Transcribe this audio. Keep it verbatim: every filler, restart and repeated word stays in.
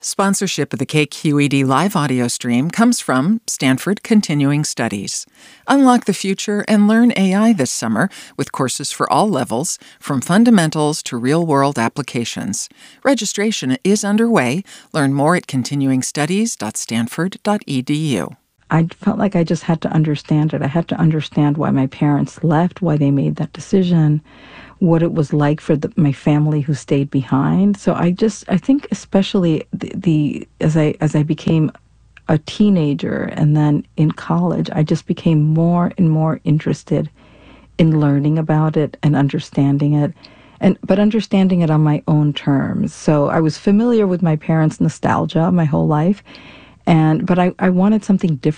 Sponsorship of the K Q E D live audio stream comes from Stanford Continuing Studies. Unlock the future and learn A I this summer with courses for all levels, from fundamentals to real-world applications. Registration is underway. Learn more at continuing studies dot stanford dot e d u. I felt like I just had to understand it. I had to understand why my parents left, why they made that decision, what it was like for the, my family who stayed behind. So I just, I think especially the, the as I as I became a teenager and then in college, I just became more and more interested in learning about it and understanding it, and but understanding it on my own terms. So I was familiar with my parents' nostalgia my whole life, and but I, I wanted something different.